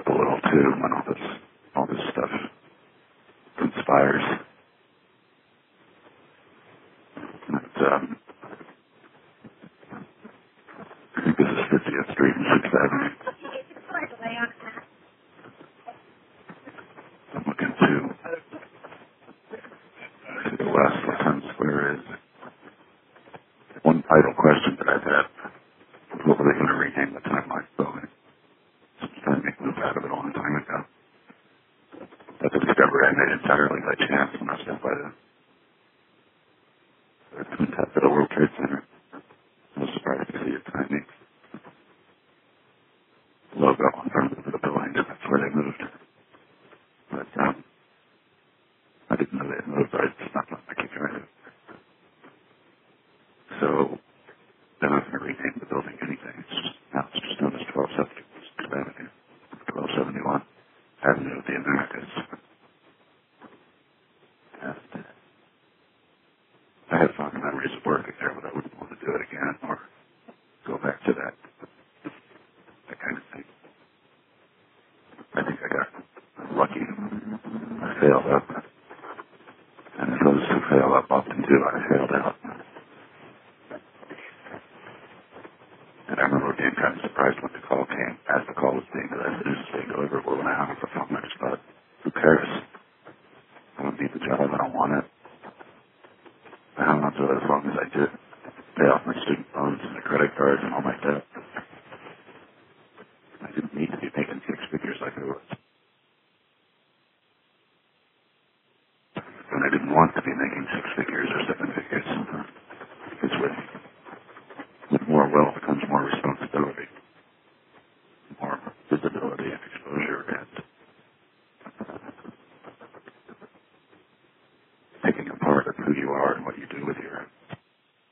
up a little too when all this stuff conspires. But, I think this is 50th Street and 6th Avenue. I'm looking to the west where Times Square is. One idle question that I've had, what were they going to rename the Timeline building? Trying to make a move out of it a long time ago. That's a discovery I made entirely by chance when I stopped by the Twin Tower of the World Trade Center. I was surprised to see a tiny logo in front of the building, and that's where they moved. But I didn't know they had moved. I just not I keep trying to. So they're not going to rename the building anything. Now it's just known as 1271 Avenue of the Americas. And I had fond memories of working there, but I wouldn't want to do it again or go back to that kind of thing. I think I got lucky. I failed up. And those who fail up often do. I failed out. And I remember being kind of surprised when the call came, as the call was being delivered. It was being delivered. Well, when I hung up the phone, I just thought, who cares? I don't need the job. I don't want it. I hung on to it as long as I did. Pay off my student loans and the credit cards and all my debt. I didn't need to be making six figures like I was. And I didn't want to be making six figures or seven figures. Because with more wealth comes more responsibility, more visibility and exposure, and taking a part of who you are and what you do with your